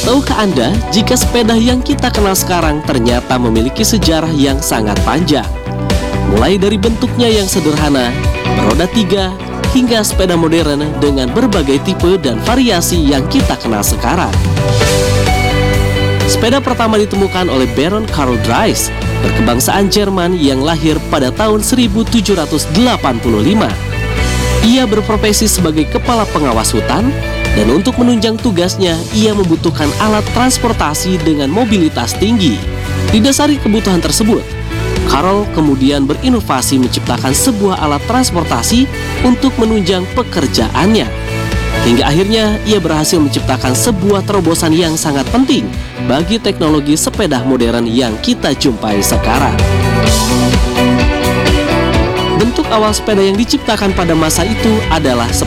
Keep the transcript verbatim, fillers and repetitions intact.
Tahukah Anda jika sepeda yang kita kenal sekarang ternyata memiliki sejarah yang sangat panjang? Mulai dari bentuknya yang sederhana, beroda tiga, hingga sepeda modern dengan berbagai tipe dan variasi yang kita kenal sekarang. Sepeda pertama ditemukan oleh Baron Karl Drais, berkebangsaan Jerman yang lahir pada tahun seribu tujuh ratus delapan puluh lima. Ia berprofesi sebagai kepala pengawas hutan, dan untuk menunjang tugasnya, ia membutuhkan alat transportasi dengan mobilitas tinggi. Didasari kebutuhan tersebut, Karl kemudian berinovasi menciptakan sebuah alat transportasi untuk menunjang pekerjaannya. Hingga akhirnya ia berhasil menciptakan sebuah terobosan yang sangat penting bagi teknologi sepeda modern yang kita jumpai sekarang. Bentuk awal sepeda yang diciptakan pada masa itu adalah seperti